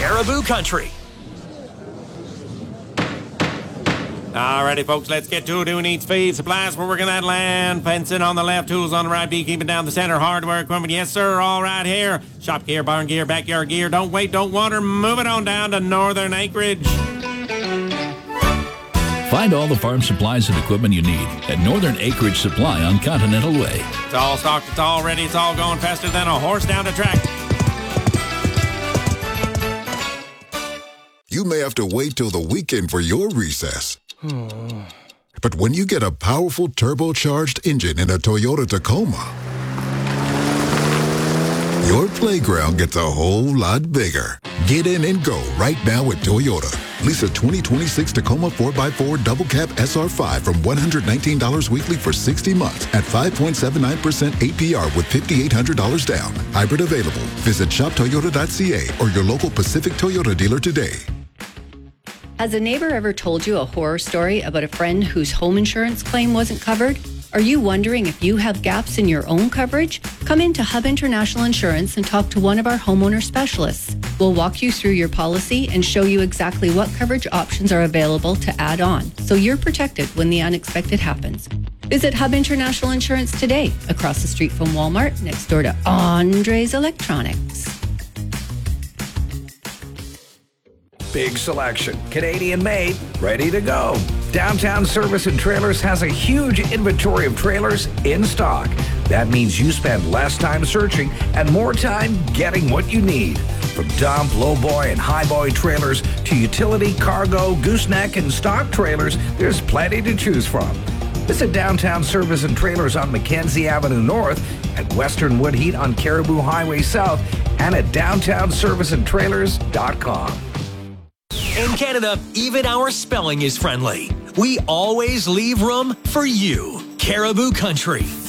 Caribou Country. Alrighty, folks, let's get to it. Who needs feed? Supplies for working that land. Fencing on the left, tools on the right, beekeeping down the center, hardware equipment. Yes, sir, all right here. Shop gear, barn gear, backyard gear. Don't wait, don't wander. Move it on down to Northern Acreage. Find all the farm supplies and equipment you need at Northern Acreage Supply on Continental Way. It's all stocked, it's all ready, it's all going faster than a horse down the track. You may have to wait till the weekend for your recess. But when you get a powerful turbocharged engine in a Toyota Tacoma, your playground gets a whole lot bigger. Get in and go right now at Toyota. Lease a 2026 Tacoma 4x4 Double Cab SR5 from $119 weekly for 60 months at 5.79% APR with $5,800 down. Hybrid available. Visit shoptoyota.ca or your local Pacific Toyota dealer today. Has a neighbor ever told you a horror story about a friend whose home insurance claim wasn't covered? Are you wondering if you have gaps in your own coverage? Come into Hub International Insurance and talk to one of our homeowner specialists. We'll walk you through your policy and show you exactly what coverage options are available to add on, so you're protected when the unexpected happens. Visit Hub International Insurance today, across the street from Walmart, next door to Andre's Electronics. Big selection, Canadian made, ready to go. Downtown Service and Trailers has a huge inventory of trailers in stock. That means you spend less time searching and more time getting what you need. From dump, lowboy, and highboy trailers to utility, cargo, gooseneck, and stock trailers, there's plenty to choose from. Visit Downtown Service and Trailers on Mackenzie Avenue North, at Western Woodheat on Caribou Highway South, and at downtownserviceandtrailers.com. In Canada, even our spelling is friendly. We always leave room for you. Caribou Country.